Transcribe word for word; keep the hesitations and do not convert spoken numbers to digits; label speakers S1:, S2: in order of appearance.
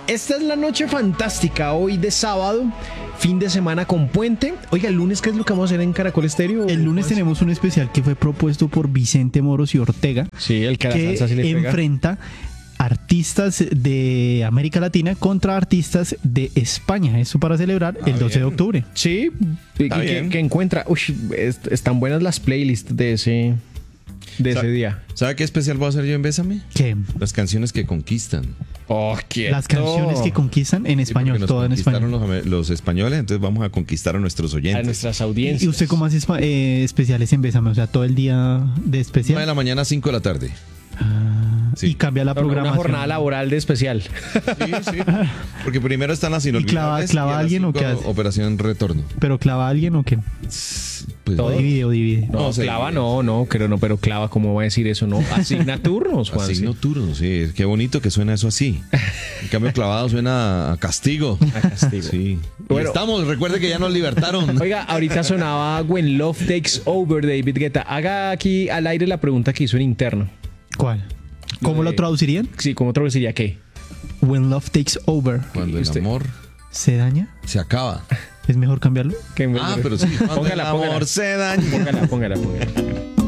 S1: Esta es la noche fantástica, hoy de sábado, fin de semana con puente. Oiga, el lunes, ¿qué es lo que vamos a hacer en Caracol Estéreo?
S2: El lunes tenemos un especial que fue propuesto por Vicente Moros y Ortega.
S1: Sí, el que,
S2: que
S1: la salsa sí le pega.
S2: Enfrenta artistas de América Latina contra artistas de España. Eso para celebrar
S3: Ah,
S2: el doce
S3: bien.
S2: de octubre.
S1: Sí, que, que, que encuentra. Uy, est- están buenas las playlists de ese, de
S3: Sa-
S1: ese día.
S3: ¿Sabe qué especial voy a hacer yo en Bésame?
S2: Que
S3: Las canciones que conquistan.
S1: Oh, quieto.
S2: las canciones que conquistan en
S3: Sí,
S2: español,
S3: porque nos
S2: todo en
S3: conquistaron
S2: español.
S3: Los, ame- los españoles, entonces vamos a conquistar a nuestros
S1: A
S3: oyentes.
S1: nuestras
S2: ¿Y
S1: audiencias.
S2: usted cómo hace espa- eh, especiales en Bésame? O sea, todo el día de
S3: nueve
S2: especial.
S3: de la mañana a cinco de la tarde.
S2: Ah,
S3: Sí.
S2: Y cambia la
S1: Una
S2: programación.
S1: jornada laboral de especial.
S3: Sí, sí. Porque primero están las
S2: ¿Y clava-
S3: inolvidables.
S2: clava
S3: a
S2: a
S3: las
S2: alguien o
S3: cinco,
S2: qué hace?
S3: Operación Retorno.
S2: ¿Pero clava a alguien o qué?
S3: Pues,
S2: ¿O divide o divide?
S1: No,
S3: No sé.
S1: clava no, no, creo no, pero clava, ¿cómo va a decir eso? No, asigna turnos, Juan.
S3: Así nocturno, sí. Qué bonito que suena eso así. En cambio, clavado suena a castigo.
S1: A castigo.
S3: Sí.
S1: Bueno.
S3: Y estamos, recuerde que ya nos libertaron.
S1: Oiga, ahorita sonaba When Love Takes Over de David Guetta. Haga aquí al aire la pregunta que hizo en interno.
S2: ¿Cuál? ¿Cómo
S1: de-
S2: lo traducirían?
S1: Sí, ¿cómo traduciría qué?
S2: When love takes over.
S3: Cuando el
S1: Usted-
S3: amor
S2: ¿Se daña?
S3: se acaba.
S2: ¿Es mejor cambiarlo?
S1: ¿Qué me-
S3: Ah, pero sí. Cuando
S1: Póngala,
S3: el amor
S1: póngala.
S3: se daña.
S1: Póngala, póngala, póngala.